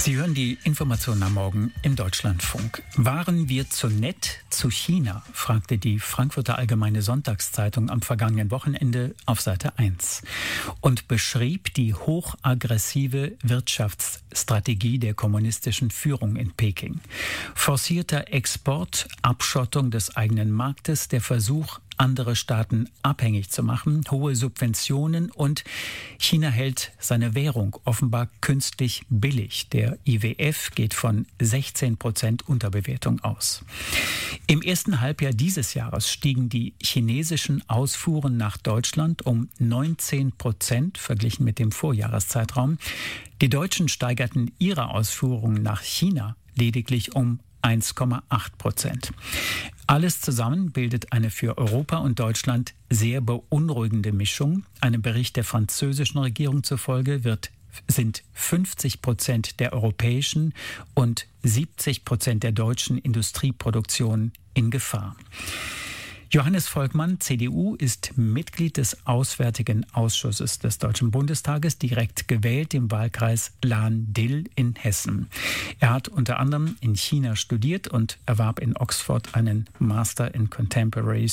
Sie hören die Informationen am Morgen im Deutschlandfunk. Waren wir zu nett zu China? Fragte die Frankfurter Allgemeine Sonntagszeitung am vergangenen Wochenende auf Seite 1 und beschrieb die hochaggressive Wirtschaftsstrategie der kommunistischen Führung in Peking. Forcierter Export, Abschottung des eigenen Marktes, der Versuch, andere Staaten abhängig zu machen, hohe Subventionen und China hält seine Währung offenbar künstlich billig. Der IWF geht von 16% Unterbewertung aus. Im ersten Halbjahr dieses Jahres stiegen die chinesischen Ausfuhren nach Deutschland um 19% verglichen mit dem Vorjahreszeitraum. Die Deutschen steigerten ihre Ausfuhren nach China lediglich um 1,8%. Alles zusammen bildet eine für Europa und Deutschland sehr beunruhigende Mischung. Einem Bericht der französischen Regierung zufolge sind 50% der europäischen und 70% der deutschen Industrieproduktion in Gefahr. Johannes Volkmann, CDU, ist Mitglied des Auswärtigen Ausschusses des Deutschen Bundestages, direkt gewählt im Wahlkreis Lahn-Dill in Hessen. Er hat unter anderem in China studiert und erwarb in Oxford einen Master in Contemporary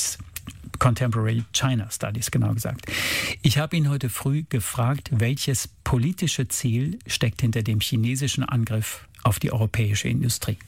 China Studies, genau gesagt. Ich habe ihn heute früh gefragt, welches politische Ziel steckt hinter dem chinesischen Angriff auf die europäische Industrie.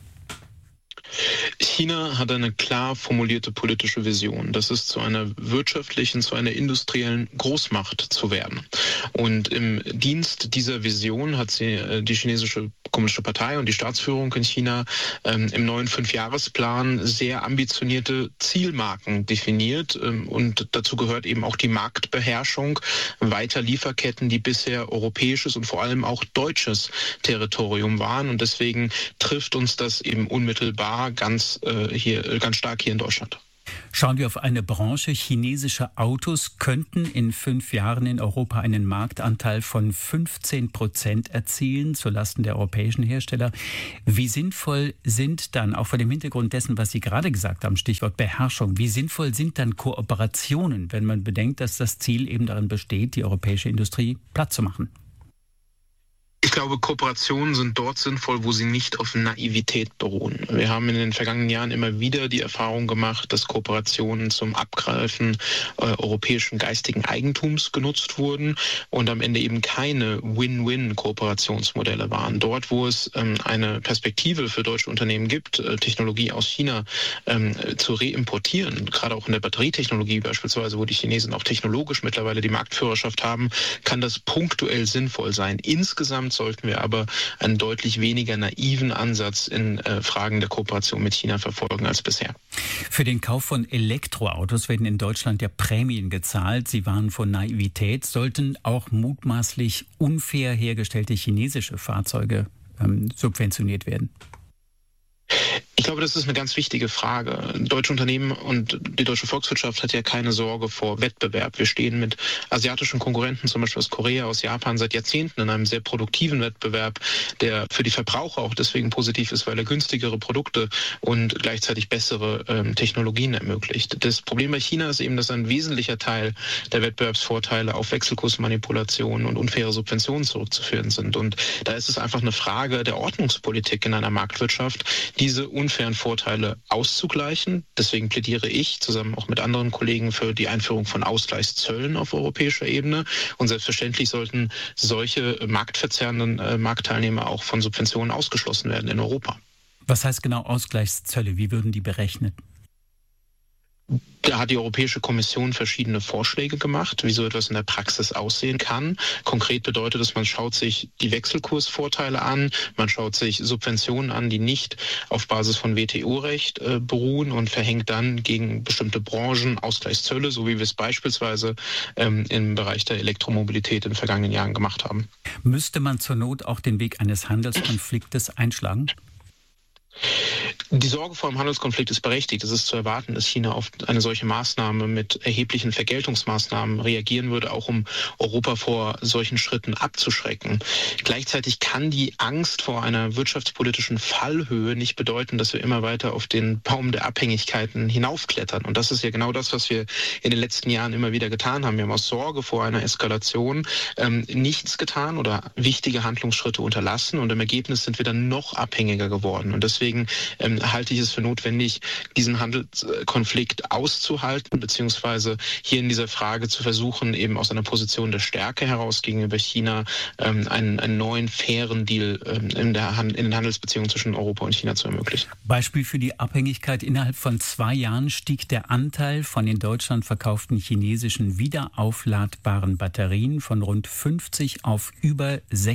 China hat eine klar formulierte politische Vision. Das ist zu einer wirtschaftlichen, zu einer industriellen Großmacht zu werden. Und im Dienst dieser Vision hat sie die chinesische Kommunistische Partei und die Staatsführung in China im neuen 5-Jahresplan sehr ambitionierte Zielmarken definiert. Und dazu gehört eben auch die Marktbeherrschung weiter Lieferketten, die bisher europäisches und vor allem auch deutsches Territorium waren. Und deswegen trifft uns das eben unmittelbar ganz stark hier in Deutschland. Schauen wir auf eine Branche. Chinesische Autos könnten in 5 Jahren in Europa einen Marktanteil von 15% erzielen, zulasten der europäischen Hersteller. Wie sinnvoll sind dann, auch vor dem Hintergrund dessen, was Sie gerade gesagt haben, Stichwort Beherrschung, wie sinnvoll sind dann Kooperationen, wenn man bedenkt, dass das Ziel eben darin besteht, die europäische Industrie platt zu machen? Ich glaube, Kooperationen sind dort sinnvoll, wo sie nicht auf Naivität beruhen. Wir haben in den vergangenen Jahren immer wieder die Erfahrung gemacht, dass Kooperationen zum Abgreifen europäischen geistigen Eigentums genutzt wurden und am Ende eben keine Win-Win-Kooperationsmodelle waren. Dort, wo es eine Perspektive für deutsche Unternehmen gibt, Technologie aus China zu reimportieren, gerade auch in der Batterietechnologie beispielsweise, wo die Chinesen auch technologisch mittlerweile die Marktführerschaft haben, kann das punktuell sinnvoll sein. Insgesamt sollten wir aber einen deutlich weniger naiven Ansatz in Fragen der Kooperation mit China verfolgen als bisher. Für den Kauf von Elektroautos werden in Deutschland ja Prämien gezahlt. Sie warnen vor Naivität. Sollten auch mutmaßlich unfair hergestellte chinesische Fahrzeuge subventioniert werden? Ich glaube, das ist eine ganz wichtige Frage. Deutsche Unternehmen und die deutsche Volkswirtschaft hat ja keine Sorge vor Wettbewerb. Wir stehen mit asiatischen Konkurrenten, zum Beispiel aus Korea, aus Japan, seit Jahrzehnten in einem sehr produktiven Wettbewerb, der für die Verbraucher auch deswegen positiv ist, weil er günstigere Produkte und gleichzeitig bessere Technologien ermöglicht. Das Problem bei China ist eben, dass ein wesentlicher Teil der Wettbewerbsvorteile auf Wechselkursmanipulationen und unfaire Subventionen zurückzuführen sind. Und da ist es einfach eine Frage der Ordnungspolitik in einer Marktwirtschaft, diese unfairen Vorteile auszugleichen. Deswegen plädiere ich zusammen auch mit anderen Kollegen für die Einführung von Ausgleichszöllen auf europäischer Ebene. Und selbstverständlich sollten solche marktverzerrenden Marktteilnehmer auch von Subventionen ausgeschlossen werden in Europa. Was heißt genau Ausgleichszölle? Wie würden die berechnet? Da hat die Europäische Kommission verschiedene Vorschläge gemacht, wie so etwas in der Praxis aussehen kann. Konkret bedeutet es, man schaut sich die Wechselkursvorteile an, man schaut sich Subventionen an, die nicht auf Basis von WTO-Recht beruhen und verhängt dann gegen bestimmte Branchen Ausgleichszölle, so wie wir es beispielsweise im Bereich der Elektromobilität in den vergangenen Jahren gemacht haben. Müsste man zur Not auch den Weg eines Handelskonfliktes einschlagen? Die Sorge vor einem Handelskonflikt ist berechtigt. Es ist zu erwarten, dass China auf eine solche Maßnahme mit erheblichen Vergeltungsmaßnahmen reagieren würde, auch um Europa vor solchen Schritten abzuschrecken. Gleichzeitig kann die Angst vor einer wirtschaftspolitischen Fallhöhe nicht bedeuten, dass wir immer weiter auf den Baum der Abhängigkeiten hinaufklettern. Und das ist ja genau das, was wir in den letzten Jahren immer wieder getan haben. Wir haben aus Sorge vor einer Eskalation nichts getan oder wichtige Handlungsschritte unterlassen. Und im Ergebnis sind wir dann noch abhängiger geworden. Und deswegen halte ich es für notwendig, diesen Handelskonflikt auszuhalten, beziehungsweise hier in dieser Frage zu versuchen, eben aus einer Position der Stärke heraus gegenüber China einen neuen, fairen Deal in den Handelsbeziehungen zwischen Europa und China zu ermöglichen. Beispiel für die Abhängigkeit: Innerhalb von 2 Jahren stieg der Anteil von in Deutschland verkauften chinesischen wiederaufladbaren Batterien von rund 50 auf über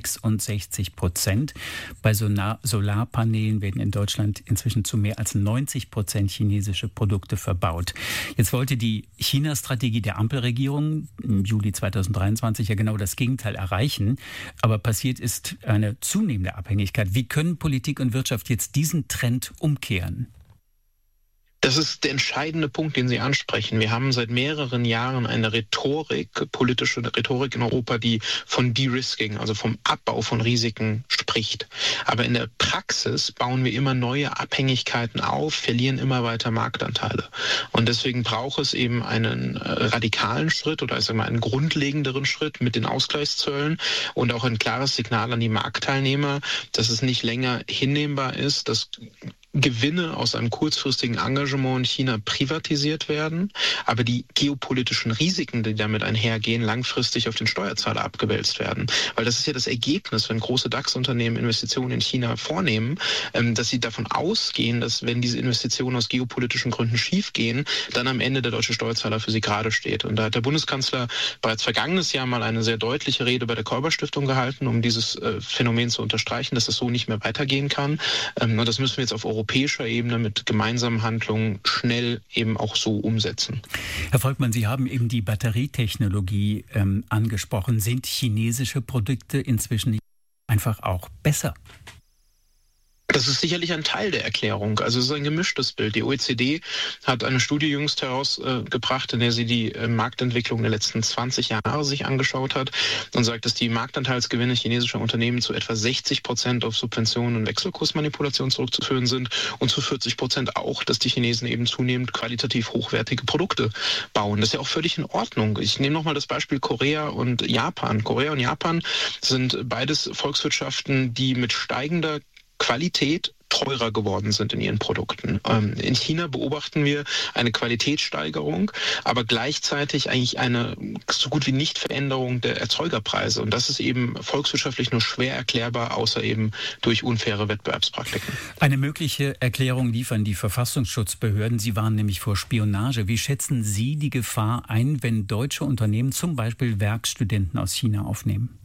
66%. Bei Solarpanelen werden in Deutschland inzwischen zu mehr als 90% chinesische Produkte verbaut. Jetzt wollte die China-Strategie der Ampelregierung im Juli 2023 ja genau das Gegenteil erreichen. Aber passiert ist eine zunehmende Abhängigkeit. Wie können Politik und Wirtschaft jetzt diesen Trend umkehren? Das ist der entscheidende Punkt, den Sie ansprechen. Wir haben seit mehreren Jahren eine politische Rhetorik in Europa, die von De-Risking, also vom Abbau von Risiken spricht. Aber in der Praxis bauen wir immer neue Abhängigkeiten auf, verlieren immer weiter Marktanteile. Und deswegen braucht es eben einen radikalen Schritt oder ich sage mal einen grundlegenderen Schritt mit den Ausgleichszöllen und auch ein klares Signal an die Marktteilnehmer, dass es nicht länger hinnehmbar ist, dass Gewinne aus einem kurzfristigen Engagement in China privatisiert werden, aber die geopolitischen Risiken, die damit einhergehen, langfristig auf den Steuerzahler abgewälzt werden. Weil das ist ja das Ergebnis, wenn große DAX-Unternehmen Investitionen in China vornehmen, dass sie davon ausgehen, dass wenn diese Investitionen aus geopolitischen Gründen schiefgehen, dann am Ende der deutsche Steuerzahler für sie gerade steht. Und da hat der Bundeskanzler bereits vergangenes Jahr mal eine sehr deutliche Rede bei der Kolber-Stiftung gehalten, um dieses Phänomen zu unterstreichen, dass es so nicht mehr weitergehen kann. Und das müssen wir jetzt auf europäischer Ebene mit gemeinsamen Handlungen schnell eben auch so umsetzen. Herr Volkmann, Sie haben eben die Batterietechnologie angesprochen. Sind chinesische Produkte inzwischen einfach auch besser? Das ist sicherlich ein Teil der Erklärung. Also es ist ein gemischtes Bild. Die OECD hat eine Studie jüngst herausgebracht, in der sie die Marktentwicklung der letzten 20 Jahre sich angeschaut hat und sagt, dass die Marktanteilsgewinne chinesischer Unternehmen zu etwa 60% auf Subventionen und Wechselkursmanipulation zurückzuführen sind und zu 40% auch, dass die Chinesen eben zunehmend qualitativ hochwertige Produkte bauen. Das ist ja auch völlig in Ordnung. Ich nehme nochmal das Beispiel Korea und Japan. Korea und Japan sind beides Volkswirtschaften, die mit steigender Qualität teurer geworden sind in ihren Produkten. In China beobachten wir eine Qualitätssteigerung, aber gleichzeitig eigentlich eine so gut wie Nicht-Veränderung der Erzeugerpreise. Und das ist eben volkswirtschaftlich nur schwer erklärbar, außer eben durch unfaire Wettbewerbspraktiken. Eine mögliche Erklärung liefern die Verfassungsschutzbehörden. Sie warnen nämlich vor Spionage. Wie schätzen Sie die Gefahr ein, wenn deutsche Unternehmen zum Beispiel Werkstudenten aus China aufnehmen?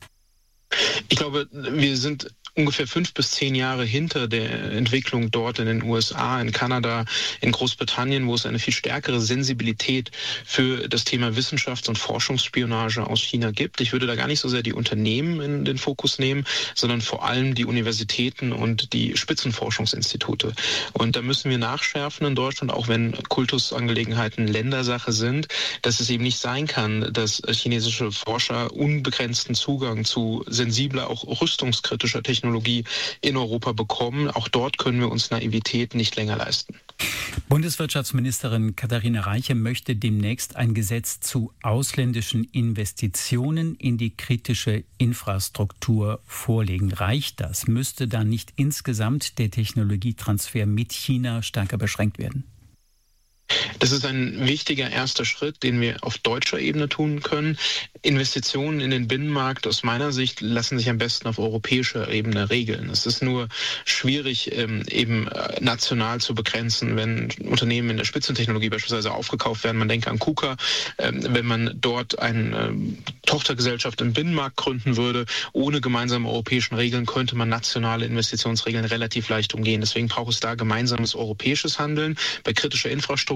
Ich glaube, wir sind ungefähr 5 bis 10 Jahre hinter der Entwicklung dort in den USA, in Kanada, in Großbritannien, wo es eine viel stärkere Sensibilität für das Thema Wissenschafts- und Forschungsspionage aus China gibt. Ich würde da gar nicht so sehr die Unternehmen in den Fokus nehmen, sondern vor allem die Universitäten und die Spitzenforschungsinstitute. Und da müssen wir nachschärfen in Deutschland, auch wenn Kultusangelegenheiten Ländersache sind, dass es eben nicht sein kann, dass chinesische Forscher unbegrenzten Zugang zu sensibler, auch rüstungskritischer Technologie in Europa bekommen. Auch dort können wir uns Naivität nicht länger leisten. Bundeswirtschaftsministerin Katharina Reiche möchte demnächst ein Gesetz zu ausländischen Investitionen in die kritische Infrastruktur vorlegen. Reicht das? Müsste dann nicht insgesamt der Technologietransfer mit China stärker beschränkt werden? Das ist ein wichtiger erster Schritt, den wir auf deutscher Ebene tun können. Investitionen in den Binnenmarkt aus meiner Sicht lassen sich am besten auf europäischer Ebene regeln. Es ist nur schwierig, eben national zu begrenzen, wenn Unternehmen in der Spitzentechnologie beispielsweise aufgekauft werden. Man denke an KUKA. Wenn man dort eine Tochtergesellschaft im Binnenmarkt gründen würde, ohne gemeinsame europäischen Regeln, könnte man nationale Investitionsregeln relativ leicht umgehen. Deswegen braucht es da gemeinsames europäisches Handeln. Bei kritischer Infrastruktur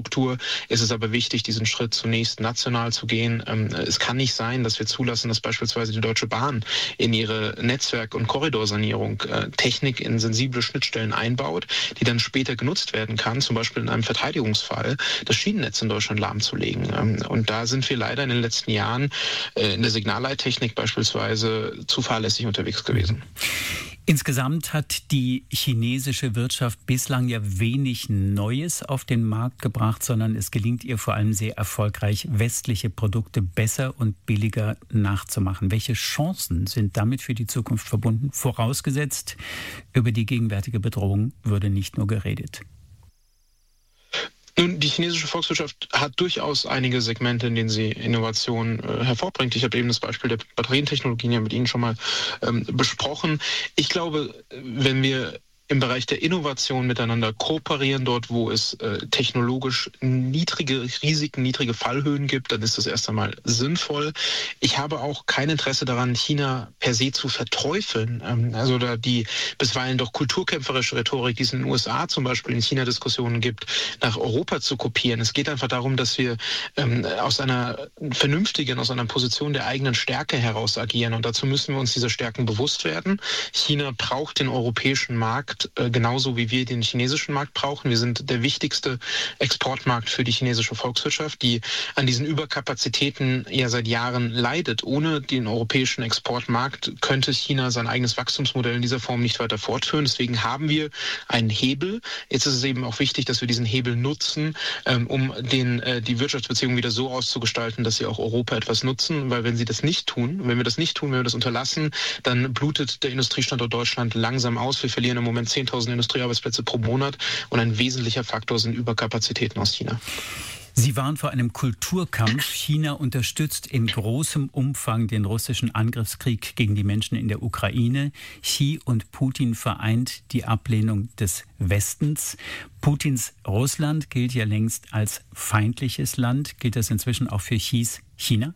Infrastruktur ist es aber wichtig, diesen Schritt zunächst national zu gehen. Es kann nicht sein, dass wir zulassen, dass beispielsweise die Deutsche Bahn in ihre Netzwerk- und Korridorsanierung Technik in sensible Schnittstellen einbaut, die dann später genutzt werden kann, zum Beispiel in einem Verteidigungsfall, das Schienennetz in Deutschland lahmzulegen. Und da sind wir leider in den letzten Jahren in der Signalleittechnik beispielsweise zu fahrlässig unterwegs gewesen. Insgesamt hat die chinesische Wirtschaft bislang ja wenig Neues auf den Markt gebracht, sondern es gelingt ihr vor allem sehr erfolgreich, westliche Produkte besser und billiger nachzumachen. Welche Chancen sind damit für die Zukunft verbunden? Vorausgesetzt, über die gegenwärtige Bedrohung würde nicht nur geredet. Nun, die chinesische Volkswirtschaft hat durchaus einige Segmente, in denen sie Innovationen hervorbringt. Ich habe eben das Beispiel der Batterientechnologien ja mit Ihnen schon mal besprochen. Ich glaube, wenn wir im Bereich der Innovation miteinander kooperieren, dort wo es technologisch niedrige Risiken, niedrige Fallhöhen gibt, dann ist das erst einmal sinnvoll. Ich habe auch kein Interesse daran, China per se zu verteufeln. Also da die bisweilen doch kulturkämpferische Rhetorik, die es in den USA zum Beispiel in China-Diskussionen gibt, nach Europa zu kopieren. Es geht einfach darum, dass wir aus einer vernünftigen, aus einer Position der eigenen Stärke heraus agieren. Und dazu müssen wir uns dieser Stärken bewusst werden. China braucht den europäischen Markt genauso wie wir den chinesischen Markt brauchen. Wir sind der wichtigste Exportmarkt für die chinesische Volkswirtschaft, die an diesen Überkapazitäten ja seit Jahren leidet. Ohne den europäischen Exportmarkt könnte China sein eigenes Wachstumsmodell in dieser Form nicht weiter fortführen. Deswegen haben wir einen Hebel. Jetzt ist es eben auch wichtig, dass wir diesen Hebel nutzen, um die Wirtschaftsbeziehungen wieder so auszugestalten, dass sie auch Europa etwas nutzen. Weil wenn wir das nicht tun, wenn wir das unterlassen, dann blutet der Industriestandort Deutschland langsam aus. Wir verlieren im Moment 10.000 Industriearbeitsplätze pro Monat und ein wesentlicher Faktor sind Überkapazitäten aus China. Sie waren vor einem Kulturkampf. China unterstützt in großem Umfang den russischen Angriffskrieg gegen die Menschen in der Ukraine. Xi und Putin vereint die Ablehnung des Westens. Putins Russland gilt ja längst als feindliches Land. Gilt das inzwischen auch für Xis China?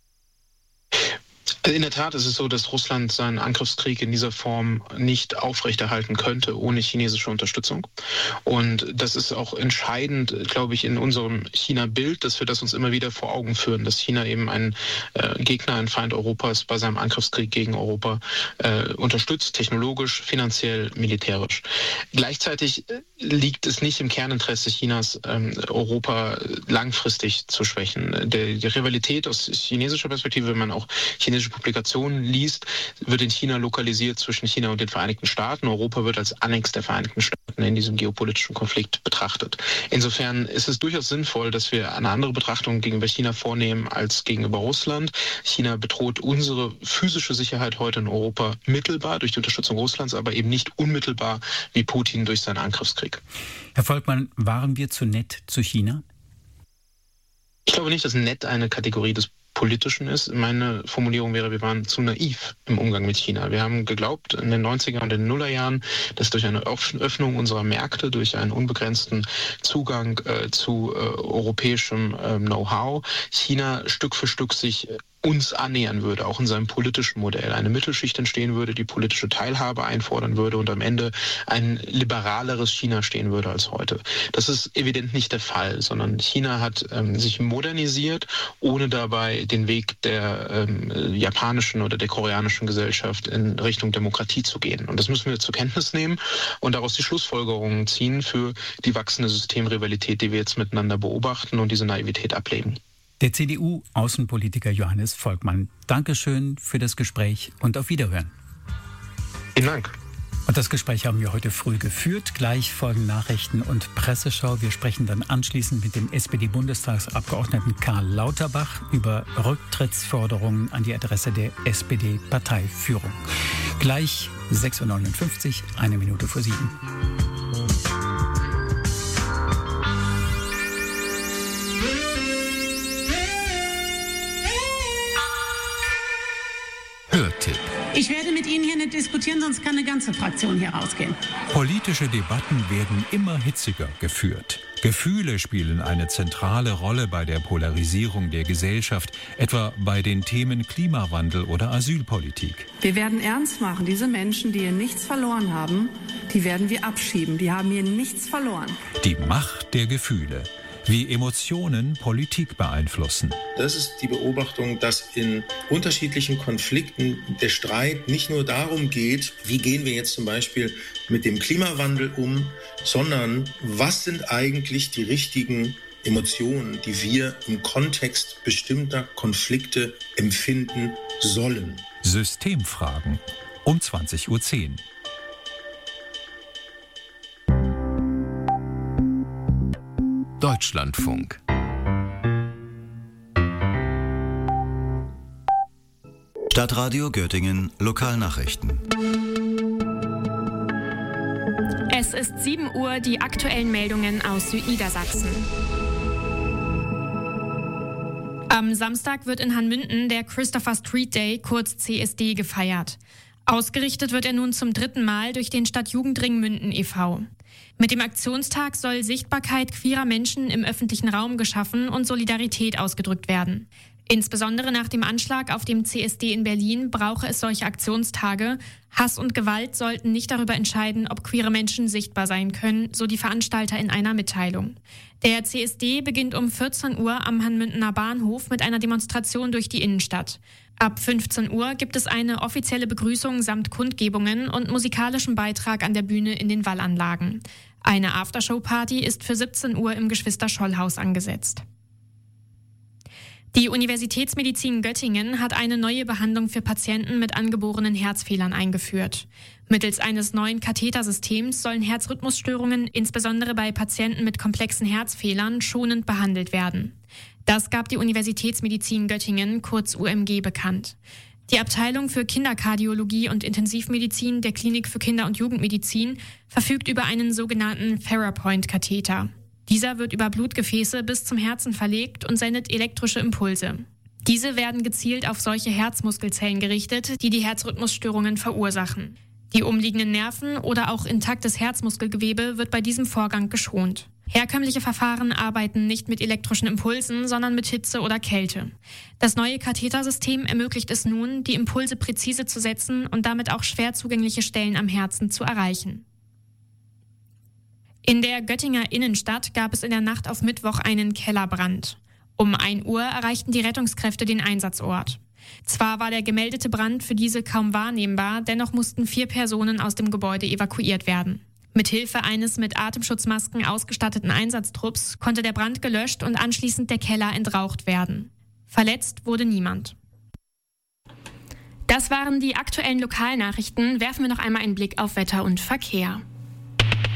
In der Tat ist es so, dass Russland seinen Angriffskrieg in dieser Form nicht aufrechterhalten könnte ohne chinesische Unterstützung. Und das ist auch entscheidend, glaube ich, in unserem China-Bild, dass wir das uns immer wieder vor Augen führen, dass China eben ein Gegner, ein Feind Europas bei seinem Angriffskrieg gegen Europa unterstützt, technologisch, finanziell, militärisch. Gleichzeitig liegt es nicht im Kerninteresse Chinas, Europa langfristig zu schwächen. Die Rivalität aus chinesischer Perspektive, wenn man auch chinesische Publikationen liest, wird in China lokalisiert zwischen China und den Vereinigten Staaten. Europa wird als Annex der Vereinigten Staaten in diesem geopolitischen Konflikt betrachtet. Insofern ist es durchaus sinnvoll, dass wir eine andere Betrachtung gegenüber China vornehmen als gegenüber Russland. China bedroht unsere physische Sicherheit heute in Europa mittelbar durch die Unterstützung Russlands, aber eben nicht unmittelbar wie Putin durch seinen Angriffskrieg. Herr Volkmann, waren wir zu nett zu China? Ich glaube nicht, dass nett eine Kategorie des Politischen ist. Meine Formulierung wäre, wir waren zu naiv im Umgang mit China. Wir haben geglaubt in den 90er und den Nullerjahren, dass durch eine Öffnung unserer Märkte, durch einen unbegrenzten Zugang zu europäischem Know-how, China Stück für Stück sich uns annähern würde, auch in seinem politischen Modell. Eine Mittelschicht entstehen würde, die politische Teilhabe einfordern würde und am Ende ein liberaleres China stehen würde als heute. Das ist evident nicht der Fall, sondern China hat sich modernisiert, ohne dabei den Weg der japanischen oder der koreanischen Gesellschaft in Richtung Demokratie zu gehen. Und das müssen wir zur Kenntnis nehmen und daraus die Schlussfolgerungen ziehen für die wachsende Systemrivalität, die wir jetzt miteinander beobachten und diese Naivität ablegen. Der CDU-Außenpolitiker Johannes Volkmann. Dankeschön für das Gespräch und auf Wiederhören. Vielen Dank. Und das Gespräch haben wir heute früh geführt. Gleich folgen Nachrichten und Presseschau. Wir sprechen dann anschließend mit dem SPD-Bundestagsabgeordneten Karl Lauterbach über Rücktrittsforderungen an die Adresse der SPD-Parteiführung. Gleich 6.59 Uhr, 1 Minute vor 7. Hörtipp. Ich werde mit Ihnen hier nicht diskutieren, sonst kann eine ganze Fraktion hier rausgehen. Politische Debatten werden immer hitziger geführt. Gefühle spielen eine zentrale Rolle bei der Polarisierung der Gesellschaft, etwa bei den Themen Klimawandel oder Asylpolitik. Wir werden ernst machen. Diese Menschen, die hier nichts verloren haben, die werden wir abschieben. Die haben hier nichts verloren. Die Macht der Gefühle. Wie Emotionen Politik beeinflussen. Das ist die Beobachtung, dass in unterschiedlichen Konflikten der Streit nicht nur darum geht, wie gehen wir jetzt zum Beispiel mit dem Klimawandel um, sondern was sind eigentlich die richtigen Emotionen, die wir im Kontext bestimmter Konflikte empfinden sollen. Systemfragen um 20:10 Uhr. Deutschlandfunk. Stadtradio Göttingen Lokalnachrichten. Es ist 7 Uhr, die aktuellen Meldungen aus Südniedersachsen. Am Samstag wird in Hanmünden der Christopher Street Day, kurz CSD, gefeiert. Ausgerichtet wird er nun zum 3. Mal durch den Stadtjugendring Münden e.V. Mit dem Aktionstag soll Sichtbarkeit queerer Menschen im öffentlichen Raum geschaffen und Solidarität ausgedrückt werden. Insbesondere nach dem Anschlag auf dem CSD in Berlin brauche es solche Aktionstage. Hass und Gewalt sollten nicht darüber entscheiden, ob queere Menschen sichtbar sein können, so die Veranstalter in einer Mitteilung. Der CSD beginnt um 14 Uhr am Hanmündener Bahnhof mit einer Demonstration durch die Innenstadt. Ab 15 Uhr gibt es eine offizielle Begrüßung samt Kundgebungen und musikalischen Beitrag an der Bühne in den Wallanlagen. Eine Aftershow-Party ist für 17 Uhr im Geschwister-Scholl-Haus angesetzt. Die Universitätsmedizin Göttingen hat eine neue Behandlung für Patienten mit angeborenen Herzfehlern eingeführt. Mittels eines neuen Kathetersystems sollen Herzrhythmusstörungen, insbesondere bei Patienten mit komplexen Herzfehlern, schonend behandelt werden. Das gab die Universitätsmedizin Göttingen, kurz UMG, bekannt. Die Abteilung für Kinderkardiologie und Intensivmedizin der Klinik für Kinder- und Jugendmedizin verfügt über einen sogenannten Therapoint-Katheter. Dieser wird über Blutgefäße bis zum Herzen verlegt und sendet elektrische Impulse. Diese werden gezielt auf solche Herzmuskelzellen gerichtet, die die Herzrhythmusstörungen verursachen. Die umliegenden Nerven oder auch intaktes Herzmuskelgewebe wird bei diesem Vorgang geschont. Herkömmliche Verfahren arbeiten nicht mit elektrischen Impulsen, sondern mit Hitze oder Kälte. Das neue Kathetersystem ermöglicht es nun, die Impulse präzise zu setzen und damit auch schwer zugängliche Stellen am Herzen zu erreichen. In der Göttinger Innenstadt gab es in der Nacht auf Mittwoch einen Kellerbrand. Um 1 Uhr erreichten die Rettungskräfte den Einsatzort. Zwar war der gemeldete Brand für diese kaum wahrnehmbar, dennoch mussten 4 Personen aus dem Gebäude evakuiert werden. Mithilfe eines mit Atemschutzmasken ausgestatteten Einsatztrupps konnte der Brand gelöscht und anschließend der Keller entraucht werden. Verletzt wurde niemand. Das waren die aktuellen Lokalnachrichten. Werfen wir noch einmal einen Blick auf Wetter und Verkehr.